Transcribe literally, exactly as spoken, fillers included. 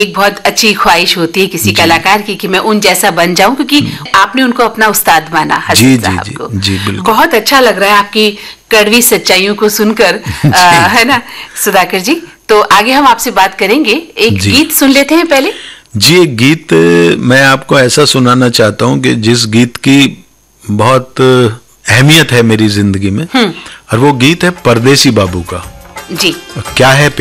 एक बहुत अच्छी ख्वाहिश होती है किसी कलाकार की कि मैं उन जैसा बन जाऊं, क्योंकि आपने उनको अपना उस्ताद माना जी हसन जी साहब जी को। जी बिल्कुल। बहुत अच्छा लग रहा है आपकी कड़वी सच्चाइयों को सुनकर, आ, है ना सुधाकर जी। तो आगे हम आपसे बात करेंगे, एक गीत सुन लेते हैं पहले। जी, एक गीत मैं आपको ऐसा सुनाना चाहता हूँ कि जिस गीत की बहुत अहमियत है मेरी जिंदगी में, और वो गीत है परदेसी बाबू का। जी। क्या है